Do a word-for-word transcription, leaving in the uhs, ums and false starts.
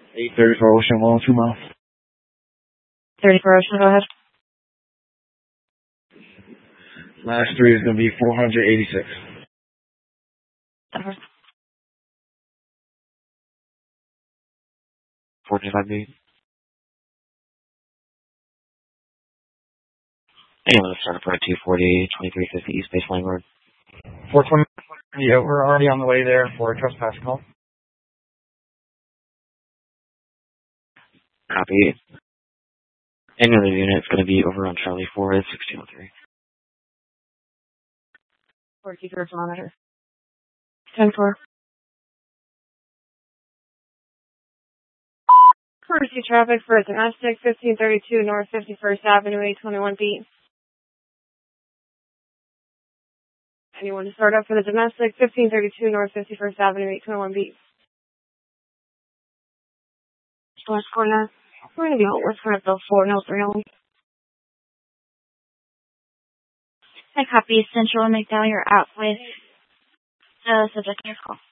eight thirty-four Ocean, one oh two miles. thirty-four Ocean, go ahead. Last three is going to be four hundred eighty-six. Uh-huh. four twenty-five B. Anyone to start up for two forty, twenty-three fifty East Base Line Road. four twenty, yeah, we're already on the way there for a trespass call. Copy. Any other unit is going to be over on Charlie four at sixteen oh three. forty-four kilometers. ten four. Courtesy traffic for domestic fifteen thirty-two North fifty-first Avenue, eight twenty-one B. Anyone to start up for the domestic fifteen thirty-two North fifty-first Avenue, eight twenty-one B. Source coordinate. We're going to be on West Corner Bill four, no three oh. I copy Central McDowell. You're out with the subject of your call.